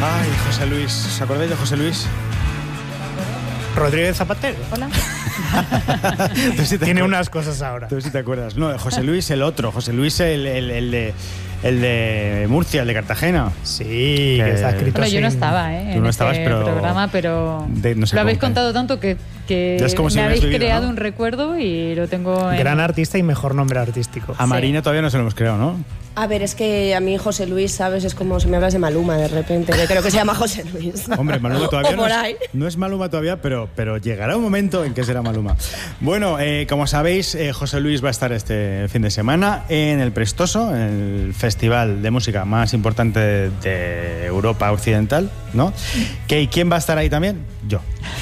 Ay, José Luis. ¿Os acordáis de José Luis? Rodríguez Zapatero. Hola. Tiene unas cosas ahora. Tú sí te acuerdas. No, José Luis el otro. José Luis el de Murcia, el de Cartagena. Sí, que está escrito Bueno, yo no sin- estaba Tú en no estabas, este pero- programa, pero no sé lo habéis cómo. contado tanto que Ya es como si me hubieras habéis vivido, creado ¿no? un recuerdo y lo tengo en... Gran artista y mejor nombre artístico. A Marina todavía no se lo hemos creado, ¿no? A ver, es que a mí José Luis, ¿sabes? Es como si me hablas de Maluma de repente. Yo creo que se llama José Luis. Hombre, Maluma todavía O por no, ahí. no es Maluma todavía, pero llegará un momento en que será Maluma. Bueno, como sabéis, José Luis va a estar este fin de semana en el Prestoso, en el festival de música más importante de Europa Occidental, ¿no? ¿Quién va a estar ahí también? Yo.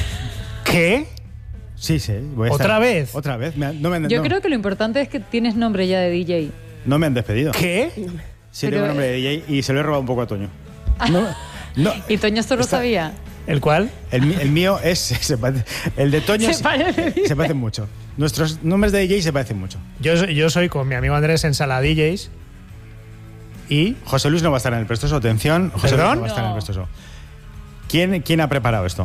¿Qué? Sí, voy a ¿Otra estar. vez? Otra vez. Yo creo que lo importante es que tienes nombre ya de DJ. No me han despedido. ¿Qué? Sí, Pero- tengo nombre de DJ y se lo he robado un poco a Toño. No, ¿Y Toño esto lo Está- sabía? ¿El cuál? el mío es... el de Toño Se parece. se parecen mucho. Nuestros nombres de DJ se parecen mucho. Yo soy con mi amigo Andrés en Sala DJs. Y... José Luis no va a estar en el Prestoso, atención. José ¿Perdón? Luis no va a estar en el No. Prestoso. ¿Quién ha preparado esto?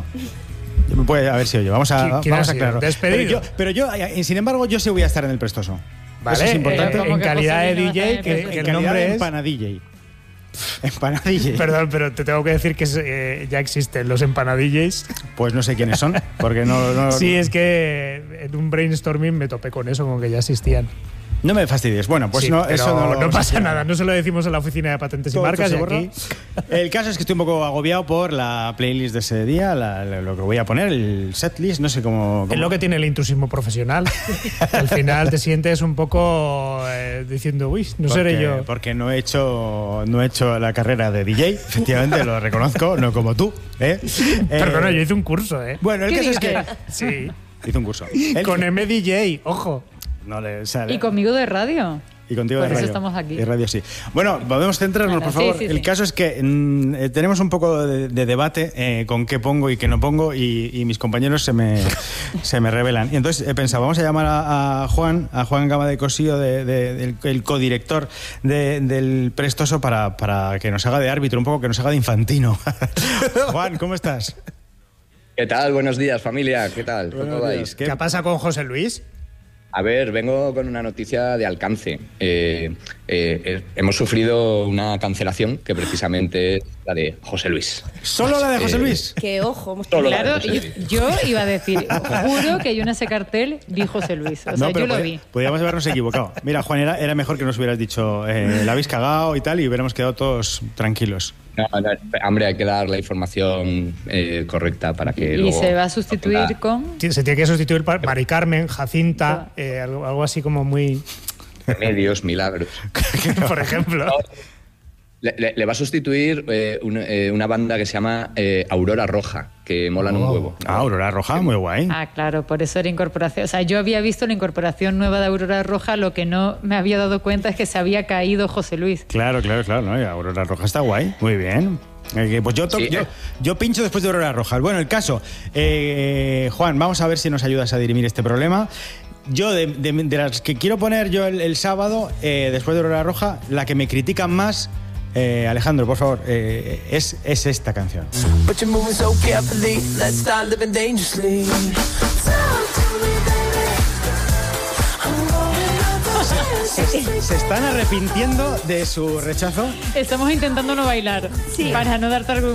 A ver si oye. Vamos ¿Quién a ha sido? aclararlo. ¿Despedido? Pero yo, sin embargo, yo sí voy a estar en el Prestoso. Vale, Eso es importante. ¿cómo en que calidad José de Luis no va a DJ, estar en el que En el calidad nombre de es... empanadilla. Empanadilla. Perdón, pero te tengo que decir que ya existen los empanadillos. Pues no sé quiénes son, porque no Sí, es que en un brainstorming me topé con eso, con que ya existían. no me fastidies. Bueno, pues Sí, no, pero eso no, lo vamos a pasa hacer. nada, no se lo decimos en la oficina de patentes y Todo marcas se y borra. aquí... El caso es que estoy un poco agobiado por la playlist de ese día, lo que voy a poner, el setlist, no sé cómo... Es lo que tiene el intrusismo profesional. Al final te sientes un poco diciendo, uy, no seré yo. Porque no he hecho la carrera de DJ, efectivamente, lo reconozco, no como tú. Perdona, yo hice un curso, ¿eh? Bueno, el ¿Qué caso es que... dices? Sí. Hice un curso. Con MDJ, ojo. No le sale. Y conmigo de radio. Y contigo Por de eso radio. estamos aquí. Y radio sí. Bueno, podemos centrarnos, Bueno, por sí, favor. sí, El sí. caso es que tenemos un poco de debate con qué pongo y qué no pongo y mis compañeros se me revelan. Y entonces he pensado, vamos a llamar a Juan Gama de Cosío, el codirector del Prestoso, para que nos haga de árbitro, un poco que nos haga de infantino. Juan, ¿cómo estás? ¿Qué tal? Buenos días, familia. ¿Qué tal? ¿Cómo Buenos vais? días. ¿Qué pasa con José Luis? A ver, vengo con una noticia de alcance. Hemos sufrido una cancelación que precisamente es la de José Luis. ¿Solo la de José Luis? Que ojo. Solo la de Claro, José Luis. yo iba a decir, juro que yo en ese cartel vi José Luis. O sea, pero yo lo vi. podríamos habernos equivocado. Mira, Juan, era mejor que nos hubieras dicho, la habéis cagado y tal, y hubiéramos quedado todos tranquilos. No, hombre, hay que dar la información correcta para que Y luego... se va a sustituir con... Se tiene que sustituir por Mari Carmen, Jacinta, algo así como muy... Remedios, milagros. Por ejemplo. Le va a sustituir una banda que se llama Aurora Roja, que molan un huevo. Aurora Roja, muy guay. Ah, claro, por eso era incorporación. O sea, yo había visto la incorporación nueva de Aurora Roja, lo que no me había dado cuenta es que se había caído José Luis. Claro, ¿no? Y Aurora Roja está guay, muy bien. Pues Sí. yo pincho después de Aurora Roja. Bueno, el caso, Juan, vamos a ver si nos ayudas a dirimir este problema. Yo, de las que quiero poner yo el sábado, después de Aurora Roja, la que me critican más, Alejandro, por favor, es esta canción. But you're moving so carefully, let's start living dangerously. Talk to me, baby. I'm going up the Se están arrepintiendo de su rechazo. Estamos intentando no bailar para no darte argumentos.